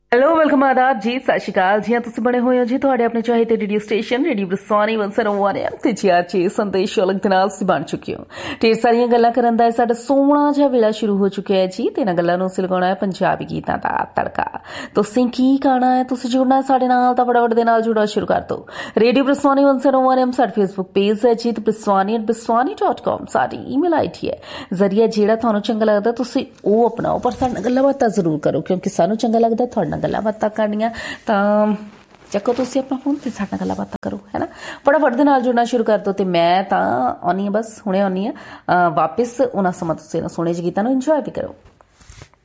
Hello welcome ਆਦਾਬ ਜੀ, ਸਤਿ ਸ਼੍ਰੀ ਅਕਾਲ ਜੀ। ਤੁਸੀਂ ਬਣੇ ਹੋਏ ਹੋ ਜੀ ਤੁਹਾਡੇ ਆਪਣੇ ਚਾਹੀਦੇ ਰੇਡੀਓ ਸਟੇਸ਼ਨ ਰੇਡੀਓ ਬਰਸਾਨੀ 101 ਤੇ ਜੀ ਸੰਦੇਸ਼ ਅਲੱਗ ਦੇ ਨਾਲ ਤੁਸੀਂ ਬਣ ਚੁੱਕੇ ਹੋ। ਢੇਰ ਸਾਰੀਆਂ ਗੱਲਾਂ ਕਰਨ ਦਾ ਸਾਡਾ ਸੋਹਣਾ ਜਿਹਾ ਵੇਲਾ ਸ਼ੁਰੂ ਹੋ ਚੁੱਕਿਆ ਹੈ ਜੀ। ਤੇ ਇਹਨਾਂ ਗੱਲਾਂ ਨੂੰ ਅਸੀਂ ਲਗਾਉਣਾ ਹੈ ਪੰਜਾਬੀ ਗੀਤਾਂ ਦਾ ਤੜਕਾ। ਤੁਸੀਂ ਕੀ ਗਾਣਾ ਹੈ, ਤੁਸੀਂ ਜੁੜਨਾ ਹੈ ਸਾਡੇ ਨਾਲ ਤਾਂ ਫਟਾਫਟ ਦੇ ਨਾਲ ਜੁੜਨਾ ਸ਼ੁਰੂ ਕਰ ਦਿਓ। ਰੇਡੀਓ ਬਰਸਾਨੀ 101 ਸਾਡਾ ਫੇਸਬੁੱਕ ਪੇਜ ਹੈ ਜੀ, ਤੇ brswani@brswani.com ਸਾਡੀ ਈਮੇਲ ਆਈਡੀ ਹੈ। ਜ਼ਰੀਆ ਜਿਹੜਾ ਤੁਹਾਨੂੰ ਚੰਗਾ ਲੱਗਦਾ ਤੁਸੀਂ ਉਹ ਅਪਣਾਓ, ਪਰ ਸਾਡੇ ਨਾਲ ਗੱਲਾਂ ਬਾਤਾਂ ਜ਼ਰੂਰ ਕਰੋ, ਕਿਉਂਕਿ ਸਾਨੂੰ ਚੰਗਾ ਲੱਗਦਾ ਤੁਹਾਡੇ ਨਾਲ ਗੱਲਾਂ ਬਾਤਾਂ ਕਰਨੀਆਂ। ਤਾਂ ਚੱਕੋ ਤੁਸੀਂ ਆਪਣਾ ਫੋਨ ਤੇ ਸਾਡੇ ਨਾਲ ਗੱਲਾਂ ਬਾਤਾਂ ਕਰੋ, ਹੈ ਨਾ। ਫਟਾਫਟ ਦੇ ਨਾਲ ਜੁੜਨਾ ਸ਼ੁਰੂ ਕਰ ਦਿਓ। ਤੇ ਮੈਂ ਤਾਂ ਆਉਂਦੀ ਹਾਂ, ਬਸ ਹੁਣੇ ਆਉਂਦੀ ਹਾਂ ਵਾਪਿਸ। ਉਹਨਾਂ ਸਮਾਂ ਤੁਸੀਂ ਇਹਨਾਂ ਸੋਹਣੇ ਜਿਹੇ ਗੀਤਾਂ ਨੂੰ ਇੰਜੋਏ ਵੀ ਕਰੋ।